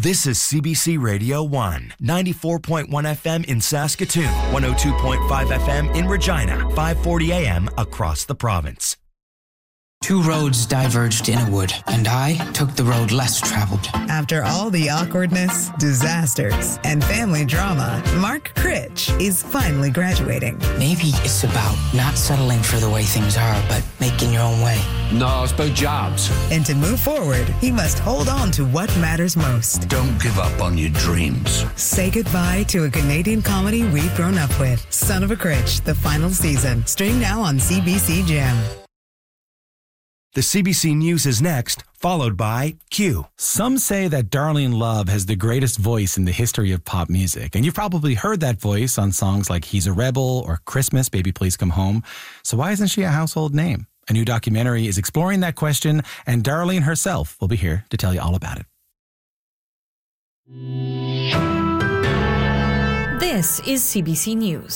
This is CBC Radio 1, 94.1 FM in Saskatoon, 102.5 FM in Regina, 540 AM across the province. Two roads diverged in a wood, and I took the road less traveled. After all the awkwardness, disasters, and family drama, Mark Critch is finally graduating. Maybe it's about not settling for the way things are, but making your own way. No, it's about jobs. And to move forward, he must hold on to what matters most. Don't give up on your dreams. Say goodbye to a Canadian comedy we've grown up with. Son of a Critch, the final season. Stream now on CBC Gem. The CBC News is next, followed by Q. Some say that Darlene Love has the greatest voice in the history of pop music. And you've probably heard that voice on songs like He's a Rebel or Christmas, Baby Please Come Home. So why isn't she a household name? A new documentary is exploring that question, and Darlene herself will be here to tell you all about it. This is CBC News.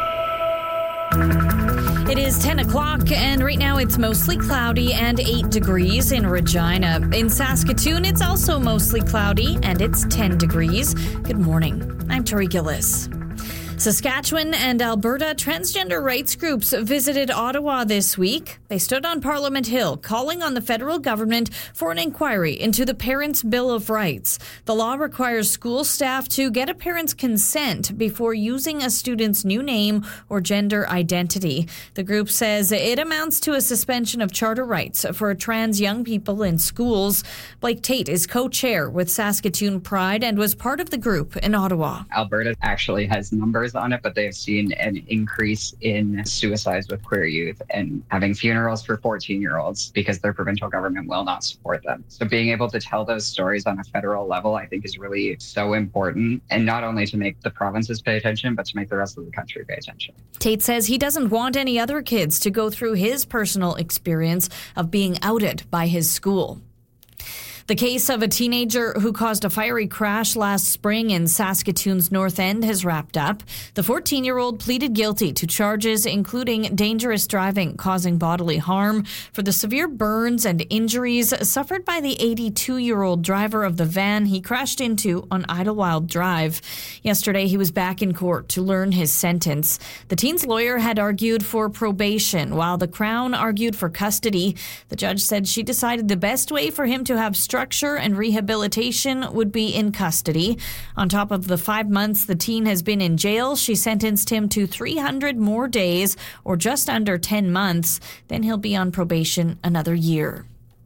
It is 10 o'clock, and right now it's mostly cloudy and 8 degrees in Regina. In Saskatoon, it's also mostly cloudy, and it's 10 degrees. Good morning. I'm Tori Gillis. Saskatchewan and Alberta transgender rights groups visited Ottawa this week. They stood on Parliament Hill calling on the federal government for an inquiry into the Parents' Bill of Rights. The law requires school staff to get a parent's consent before using a student's new name or gender identity. The group says it amounts to a suspension of charter rights for trans young people in schools. Blake Tate is co-chair with Saskatoon Pride and was part of the group in Ottawa. Alberta actually has numbers on it, but they've seen an increase in suicides with queer youth and having funerals for 14-year-olds because their provincial government will not support them. So being able to tell those stories on a federal level, I think, is really so important, and not only to make the provinces pay attention, but to make the rest of the country pay attention. Tate says he doesn't want any other kids to go through his personal experience of being outed by his school. The case of a teenager who caused a fiery crash last spring in Saskatoon's North End has wrapped up. The 14-year-old pleaded guilty to charges including dangerous driving causing bodily harm for the severe burns and injuries suffered by the 82-year-old driver of the van he crashed into on Idlewild Drive. Yesterday, he was back in court to learn his sentence. The teen's lawyer had argued for probation, while the Crown argued for custody. The judge said she decided the best way for him to have structure and rehabilitation would be in custody. On top of the 5 months the teen has been in jail, she sentenced him to 300 more days, or just under 10 months. Then he'll be on probation another year.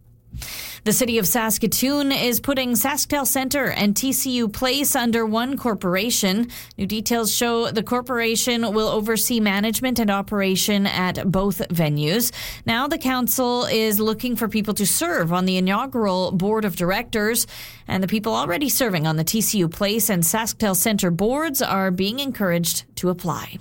The city of Saskatoon is putting SaskTel Centre and TCU Place under one corporation. New details show the corporation will oversee management and operation at both venues. Now the council is looking for people to serve on the inaugural board of directors, and the people already serving on the TCU Place and SaskTel Centre boards are being encouraged to apply.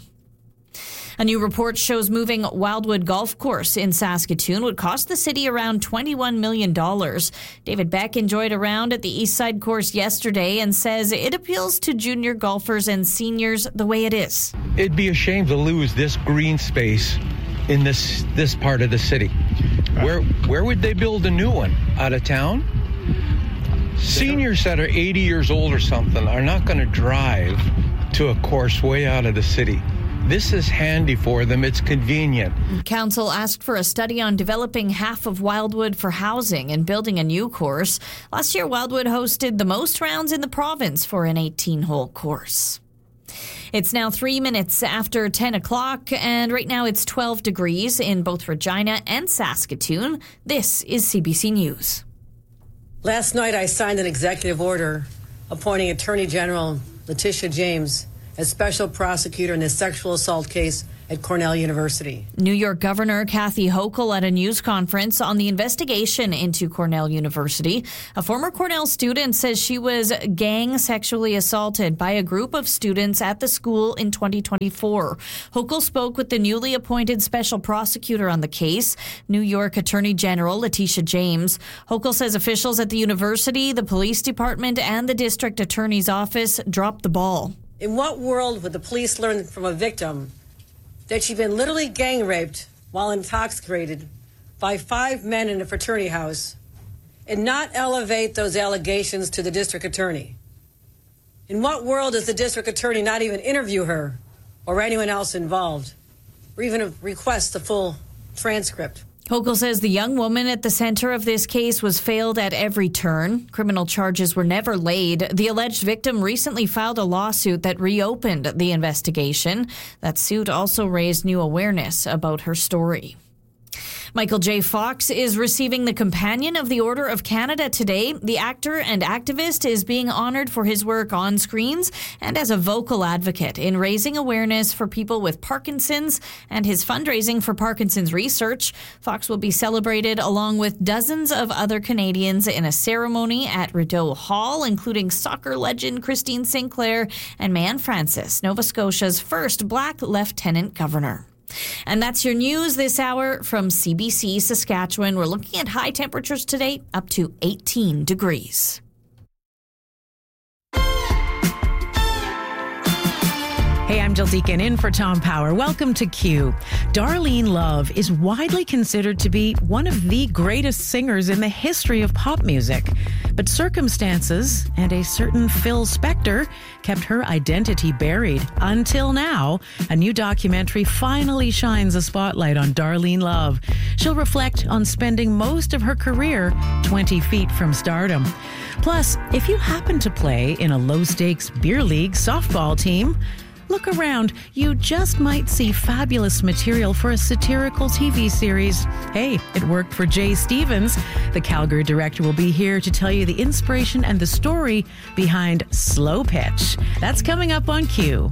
A new report shows moving Wildwood Golf Course in Saskatoon would cost the city around $21 million. David Beck enjoyed a round at the Eastside course yesterday and says it appeals to junior golfers and seniors the way it is. It'd be a shame to lose this green space in this part of the city. Where would they build a new one? Out of town? Seniors that are 80 years old or something are not going to drive to a course way out of the city. This is handy for them. It's convenient. Council asked for a study on developing half of Wildwood for housing and building a new course. Last year, Wildwood hosted the most rounds in the province for an 18-hole course. It's now 3 minutes after 10 o'clock, and right now it's 12 degrees in both Regina and Saskatoon. This is CBC News. Last night, I signed an executive order appointing Attorney General Letitia James as special prosecutor in a sexual assault case at Cornell University. New York Governor Kathy Hochul at a news conference on the investigation into Cornell University. A former Cornell student says she was gang sexually assaulted by a group of students at the school in 2024. Hochul spoke with the newly appointed special prosecutor on the case, New York Attorney General Letitia James. Hochul says officials at the university, the police department, and the district attorney's office dropped the ball. In what world would the police learn from a victim that she'd been literally gang raped while intoxicated by 5 men in a fraternity house and not elevate those allegations to the district attorney? In what world does the district attorney not even interview her or anyone else involved, or even request the full transcript? Hochul says the young woman at the center of this case was failed at every turn. Criminal charges were never laid. The alleged victim recently filed a lawsuit that reopened the investigation. That suit also raised new awareness about her story. Michael J. Fox is receiving the Companion of the Order of Canada today. The actor and activist is being honored for his work on screens and as a vocal advocate in raising awareness for people with Parkinson's and his fundraising for Parkinson's research. Fox will be celebrated along with dozens of other Canadians in a ceremony at Rideau Hall, including soccer legend Christine Sinclair and Marianne Francis, Nova Scotia's first Black Lieutenant Governor. And that's your news this hour from CBC Saskatchewan. We're looking at high temperatures today, up to 18 degrees. Hey, I'm Jill Deacon in for Tom Power. Welcome to Q. Darlene Love is widely considered to be one of the greatest singers in the history of pop music. But circumstances and a certain Phil Spector kept her identity buried. Until now, a new documentary finally shines a spotlight on Darlene Love. She'll reflect on spending most of her career 20 feet from stardom. Plus, if you happen to play in a low-stakes beer league softball team, look around. You just might see fabulous material for a satirical TV series. Hey, it worked for Jay Stevens. The Calgary director will be here to tell you the inspiration and the story behind Slow Pitch. That's coming up on Q.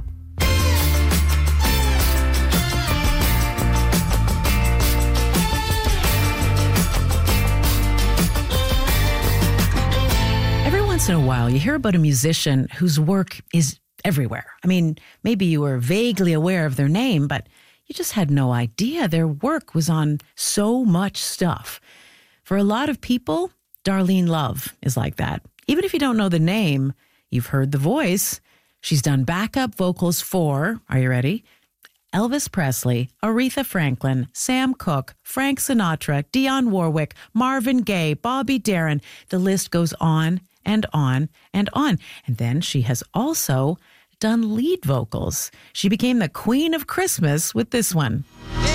Every once in a while, you hear about a musician whose work is everywhere. I mean, maybe you were vaguely aware of their name, but you just had no idea their work was on so much stuff. For a lot of people, Darlene Love is like that. Even if you don't know the name, you've heard the voice. She's done backup vocals for, are you ready? Elvis Presley, Aretha Franklin, Sam Cooke, Frank Sinatra, Dionne Warwick, Marvin Gaye, Bobby Darin. The list goes on and on and on. And then she has also done lead vocals. She became the Queen of Christmas with this one.